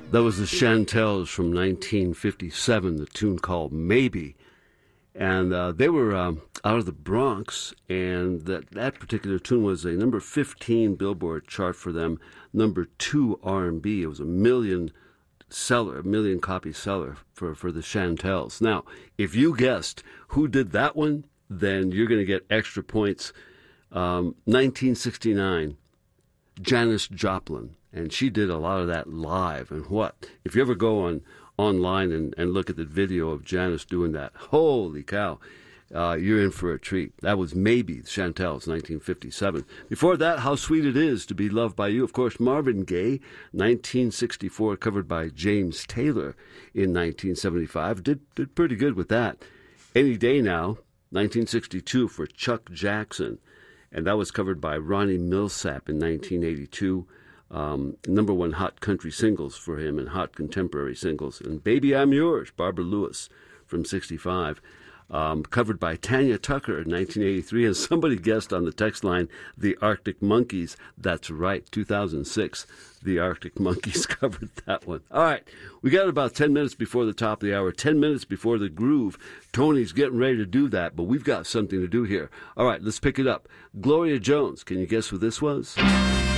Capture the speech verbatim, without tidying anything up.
That was the Chantels from nineteen fifty-seven, the tune called Maybe. And uh, they were um, out of the Bronx, and that, that particular tune was a number fifteen Billboard chart for them, number two R and B. It was a million seller, a million copy seller for, for the Chantels. Now, if you guessed who did that one, then you're going to get extra points. Um, nineteen sixty-nine, Janis Joplin. And she did a lot of that live. And what? If you ever go on online and, and look at the video of Janis doing that, holy cow, uh, you're in for a treat. That was Maybe, the Chantels, nineteen fifty-seven. Before that, How Sweet It Is to Be Loved by You. Of course, Marvin Gaye, nineteen sixty-four, covered by James Taylor in nineteen seventy-five. Did, did pretty good with that. Any Day Now, nineteen sixty-two, for Chuck Jackson. And that was covered by Ronnie Milsap in nineteen eighty-two. Um, number one hot country singles for him and hot contemporary singles. And Baby I'm Yours, Barbara Lewis from sixty-five. Um, covered by Tanya Tucker in nineteen eighty-three. And somebody guessed on the text line, the Arctic Monkeys. That's right, two thousand six, the Arctic Monkeys covered that one. All right, we got about ten minutes before the top of the hour, ten minutes before the groove. Tony's getting ready to do that, but we've got something to do here. All right, let's pick it up. Gloria Jones, can you guess who this was?